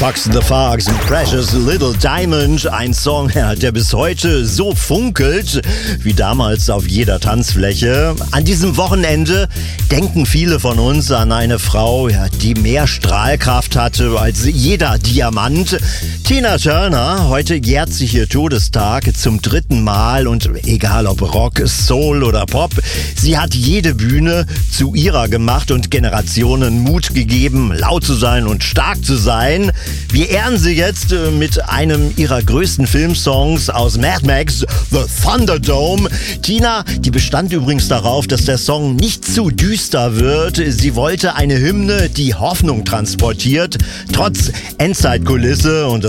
Fox the Fox, Precious Little Diamond, ein Song, der bis heute so funkelt wie damals auf jeder Tanzfläche. An diesem Wochenende denken viele von uns an eine Frau, die mehr Strahlkraft hatte als jeder Diamant. Tina Turner, heute jährt sich ihr Todestag zum 3. Mal und egal ob Rock, Soul oder Pop, sie hat jede Bühne zu ihrer gemacht und Generationen Mut gegeben, laut zu sein und stark zu sein. Wir ehren sie jetzt mit einem ihrer größten Filmsongs aus Mad Max, The Thunderdome. Tina, die bestand übrigens darauf, dass der Song nicht zu düster wird. Sie wollte eine Hymne, die Hoffnung transportiert, trotz Endzeitkulisse und